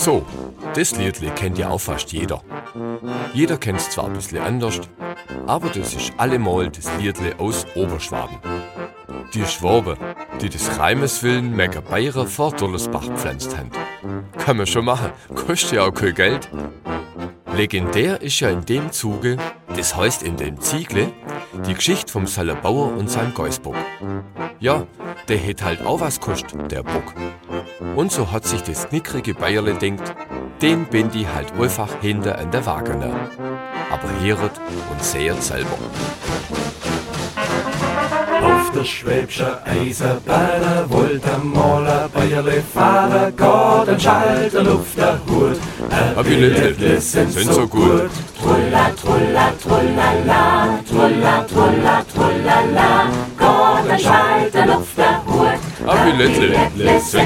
So, das Liedle kennt ja auch fast jeder. Jeder kennt es zwar ein bisschen anders, aber das ist allemal das Liedle aus Oberschwaben. Die Schwaben, die des Reimes willen Mecker Bayer vor Dollersbach gepflanzt haben. Kann man schon machen, kostet ja auch kein Geld. Legendär ist ja in dem Zuge, das heißt in dem Ziegle, die Geschichte vom Salle Bauer und seinem Geißbock. Ja, der hätt halt auch was kostet, der Bock. Und so hat sich das knickrige Bayerle denkt, den bin ich halt einfach hinter an der Wagener. Aber hört und seht selber. Auf der Schwäbsche Eisenbahn wollte mal ein Bayerle fahren, geht ein Schalter auf der Hut. Liedle sind so gut. Trulla, trulla, trullala, trulla, trulla, trullala, geht ein Schalter auf der Hut. Liedle sind